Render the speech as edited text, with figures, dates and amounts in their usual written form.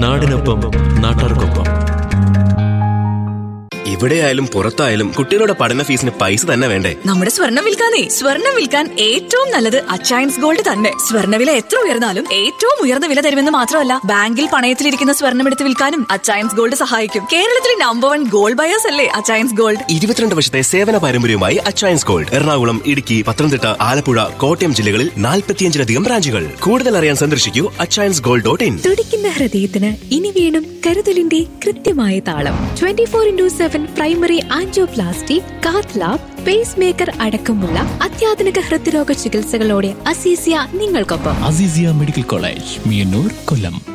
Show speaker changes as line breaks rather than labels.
നാടിനൊപ്പം നാട്ടാർക്കൊപ്പം.
എവിടെയായാലും പുറത്തായാലും കുട്ടികളുടെ പഠന ഫീസിന് പൈസ തന്നെ വേണ്ടേ?
നമ്മുടെ സ്വർണ്ണം വിൽക്കാൻ ഏറ്റവും നല്ലത് അച്ചയൻസ് ഗോൾഡ് തന്നെ. സ്വർണ്ണവില എത്ര ഉയർന്നാലും ഏറ്റവും ഉയർന്ന വില തരുമെന്ന് മാത്രമല്ല, ബാങ്കിൽ പണയത്തിലിരിക്കുന്ന സ്വർണ്ണം എടുത്ത് വിൽക്കാനും അച്ചയൻസ് ഗോൾഡ് സഹായിക്കും. കേരളത്തിലെ നമ്പർ 1 ഗോൾഡ് ബയേഴ്സ് അല്ലേ അച്ചയൻസ് ഗോൾഡ്.
22 വർഷത്തെ സേവന പാരമ്പര്യവുമായി അച്ചയൻസ് ഗോൾഡ് എറണാകുളം, ഇടുക്കി, പത്തനംതിട്ട, ആലപ്പുഴ, കോട്ടയം ജില്ലകളിൽ 45-ലധികം ബ്രാഞ്ചുകൾ. കൂടുതൽ അറിയാൻ സന്ദർശിക്കൂ achainsgold.in.
തുടിക്കുന്ന ഹൃദയത്തിന് ഇനി വീണ്ടും കരുതലിന്റെ കൃത്യമായ താളം. 24/7 primary angioplasty, cath lab, pace maker അടക്കമുള്ള അത്യാധുനിക ഹൃദ്രോഗ ചികിത്സകളോടെ അസീസിയ നിങ്ങൾക്കൊപ്പം.
അസീസിയ മെഡിക്കൽ കോളേജ്, മിയന്നൂർ, കൊല്ലം.